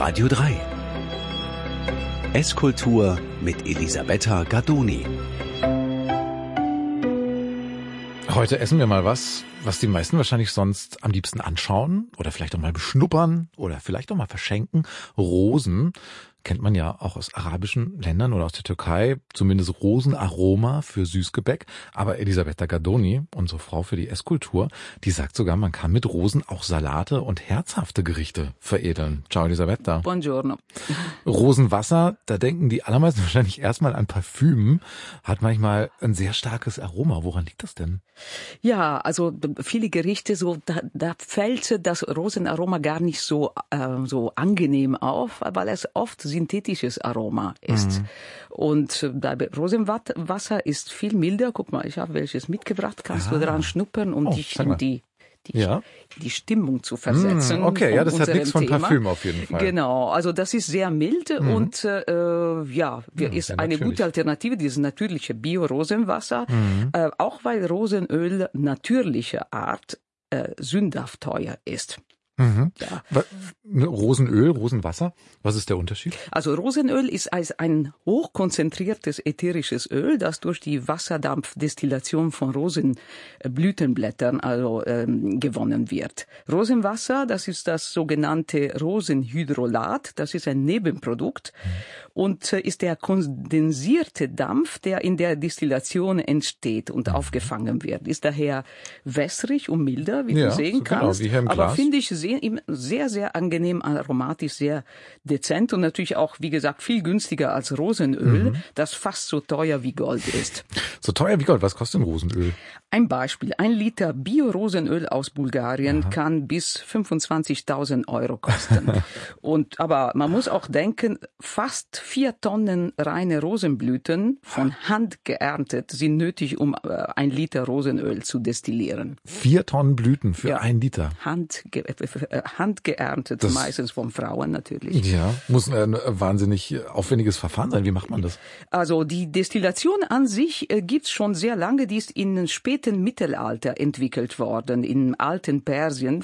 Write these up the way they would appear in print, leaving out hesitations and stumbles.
Radio 3. Esskultur mit Elisabetta Gardoni. Heute essen wir mal was die meisten wahrscheinlich sonst am liebsten anschauen oder vielleicht auch mal beschnuppern oder vielleicht auch mal verschenken. Rosen kennt man ja auch aus arabischen Ländern oder aus der Türkei, zumindest Rosenaroma für Süßgebäck. Aber Elisabetta Gardoni, unsere Frau für die Esskultur, die sagt sogar, man kann mit Rosen auch Salate und herzhafte Gerichte veredeln. Ciao Elisabetta. Buongiorno. Rosenwasser, da denken die allermeisten wahrscheinlich erstmal an Parfüm, hat manchmal ein sehr starkes Aroma. Woran liegt das denn? Ja, also viele Gerichte, da fällt das Rosenaroma gar nicht so angenehm auf, weil es oft synthetisches Aroma ist. Und Rosenwasser ist viel milder. Guck mal, ich habe welches mitgebracht. Kannst du daran schnuppern, um dich in die Stimmung zu versetzen. Okay, ja, das hat nichts von Thema. Parfüm auf jeden Fall. Genau, also das ist sehr mild und ist eine gute Alternative, dieses natürliche Bio-Rosenwasser, auch weil Rosenöl natürlicher Art sündhaft teuer ist. Ja. Rosenöl, Rosenwasser, was ist der Unterschied? Also Rosenöl ist ein hochkonzentriertes ätherisches Öl, das durch die Wasserdampfdestillation von Rosenblütenblättern gewonnen wird. Rosenwasser, das ist das sogenannte Rosenhydrolat, das ist ein Nebenprodukt und ist der kondensierte Dampf, der in der Destillation entsteht und aufgefangen wird. Ist daher wässrig und milder, wie du sehen kannst, wie hier im aber Glas. finde ich sehr, sehr angenehm, aromatisch, sehr dezent und natürlich auch, wie gesagt, viel günstiger als Rosenöl, das fast so teuer wie Gold ist. So teuer wie Gold? Was kostet ein Rosenöl? Ein Beispiel, 1 Liter Bio-Rosenöl aus Bulgarien kann bis 25.000 Euro kosten. Aber man muss auch denken, fast 4 Tonnen reine Rosenblüten von Hand geerntet sind nötig, um 1 Liter Rosenöl zu destillieren. 4 Tonnen Blüten für 1 Liter? Handgeerntet, meistens von Frauen natürlich. Ja, muss ein wahnsinnig aufwendiges Verfahren sein. Wie macht man das? Also die Destillation an sich gibt's schon sehr lange. Die ist im späten Mittelalter entwickelt worden, im alten Persien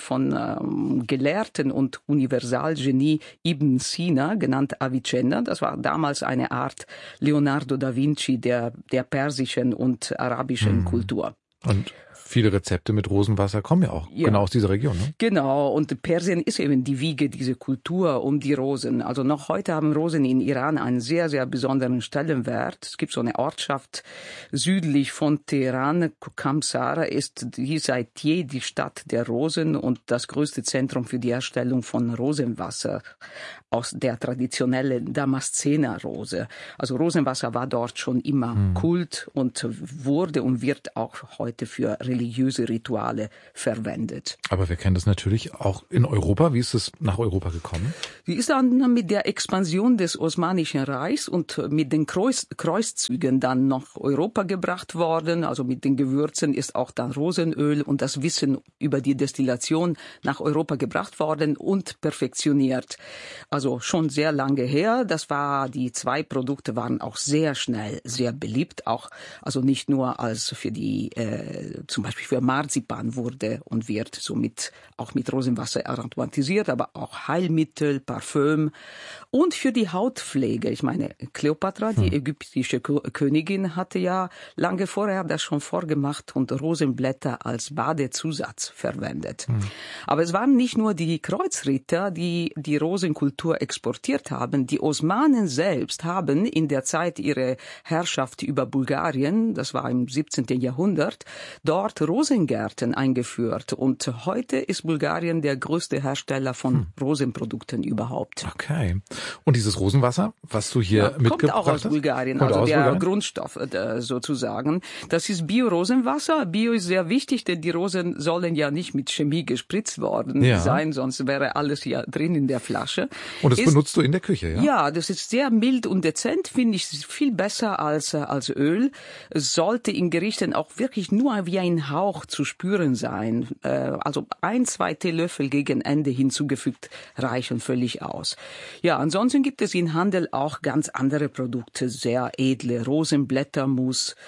von Gelehrten und Universalgenie Ibn Sina, genannt Avicenna. Das war damals eine Art Leonardo da Vinci der persischen und arabischen Kultur. Und viele Rezepte mit Rosenwasser kommen ja auch genau aus dieser Region, ne? Genau, und Persien ist eben die Wiege dieser Kultur um die Rosen. Also noch heute haben Rosen in Iran einen sehr, sehr besonderen Stellenwert. Es gibt so eine Ortschaft südlich von Teheran, Khamsara, ist hier seit je die Stadt der Rosen und das größte Zentrum für die Herstellung von Rosenwasser aus der traditionellen Damaszener-Rose. Also Rosenwasser war dort schon immer Kult und wurde und wird auch heute für religiöse Rituale verwendet. Aber wir kennen das natürlich auch in Europa. Wie ist es nach Europa gekommen? Sie ist dann mit der Expansion des Osmanischen Reichs und mit den Kreuzzügen dann nach Europa gebracht worden. Also mit den Gewürzen ist auch dann Rosenöl und das Wissen über die Destillation nach Europa gebracht worden und perfektioniert. Also schon sehr lange her. Die 2 Produkte waren auch sehr schnell sehr beliebt. Auch, also nicht nur als für die zum Beispiel für Marzipan wurde und wird somit auch mit Rosenwasser aromatisiert, aber auch Heilmittel, Parfüm und für die Hautpflege. Ich meine, Kleopatra, die ägyptische Königin, hatte ja lange vorher das schon vorgemacht und Rosenblätter als Badezusatz verwendet. Aber es waren nicht nur die Kreuzritter, die die Rosenkultur exportiert haben. Die Osmanen selbst haben in der Zeit ihrer Herrschaft über Bulgarien, das war im 17. Jahrhundert, dort Rosengärten eingeführt und heute ist Bulgarien der größte Hersteller von Rosenprodukten überhaupt. Okay. Und dieses Rosenwasser, was du hier mitgebracht hast? Kommt auch aus Bulgarien, also der Grundstoff sozusagen. Das ist Bio-Rosenwasser. Bio ist sehr wichtig, denn die Rosen sollen ja nicht mit Chemie gespritzt worden sein, sonst wäre alles ja drin in der Flasche. Und das benutzt du in der Küche, ja? Ja, das ist sehr mild und dezent, finde ich viel besser als Öl. Es sollte in Gerichten auch wirklich nur wie ein Hauch zu spüren sein. Also 1-2 Teelöffel gegen Ende hinzugefügt reichen völlig aus. Ja, ansonsten gibt es im Handel auch ganz andere Produkte, sehr edle Rosenblättermus,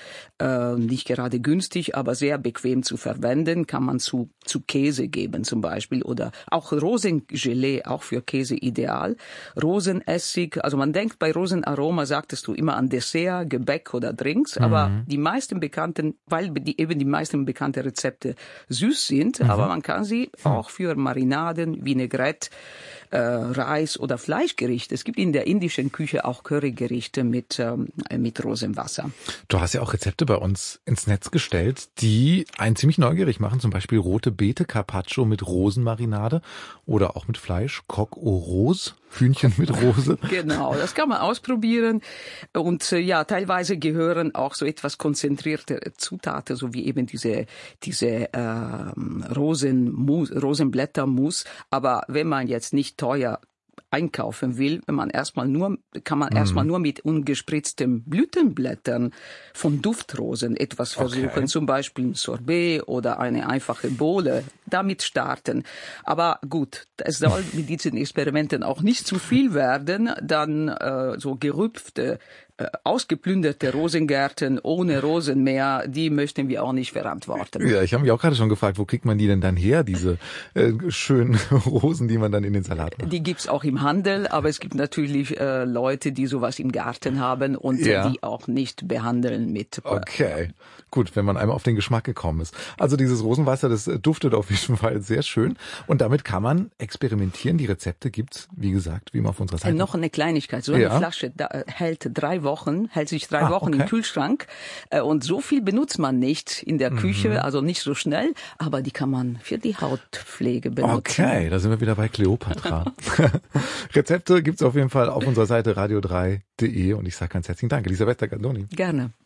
nicht gerade günstig, aber sehr bequem zu verwenden, kann man zu Käse geben zum Beispiel oder auch Rosengelee, auch für Käse ideal. Rosenessig, also man denkt bei Rosenaroma, sagtest du immer an Dessert, Gebäck oder Drinks, aber die meisten bekannten, weil die meisten bekannten Rezepte süß sind, aber man kann sie auch für Marinaden, Vinaigrette, Reis oder Fleischgerichte. Es gibt in der indischen Küche auch Currygerichte mit Rosenwasser. Du hast ja auch Rezepte bei uns ins Netz gestellt, die einen ziemlich neugierig machen. Zum Beispiel rote Beete Carpaccio mit Rosenmarinade oder auch mit Fleisch, Coq au Rose, Hühnchen mit Rose. Genau, das kann man ausprobieren. Und ja, teilweise gehören auch so etwas konzentrierte Zutaten, so wie eben diese Rosenblättermus. Aber wenn man jetzt nicht teuer einkaufen will, kann man erstmal nur mit ungespritzten Blütenblättern von Duftrosen etwas versuchen, zum Beispiel ein Sorbet oder eine einfache Bowle, damit starten. Aber gut, es soll mit diesen Experimenten auch nicht zu viel werden, dann so gerüpfte, ausgeplünderte Rosengärten ohne Rosen mehr, die möchten wir auch nicht verantworten. Ja, ich habe mich auch gerade schon gefragt, wo kriegt man die denn dann her, diese schönen Rosen, die man dann in den Salat macht? Die gibt's auch im Handel, aber es gibt natürlich Leute, die sowas im Garten haben und die auch nicht behandeln mit. Okay, gut, wenn man einmal auf den Geschmack gekommen ist. Also dieses Rosenwasser, das duftet auf jeden Fall sehr schön und damit kann man experimentieren. Die Rezepte gibt's, wie gesagt, wie immer auf unserer Seite. Noch eine Kleinigkeit, so eine Flasche hält sich 3 Wochen im Kühlschrank und so viel benutzt man nicht in der Küche, also nicht so schnell, aber die kann man für die Hautpflege benutzen. Okay, da sind wir wieder bei Kleopatra. Rezepte gibt's auf jeden Fall auf unserer Seite radio3.de und ich sage ganz herzlichen Dank, Elisabetta Gardoni. Gerne.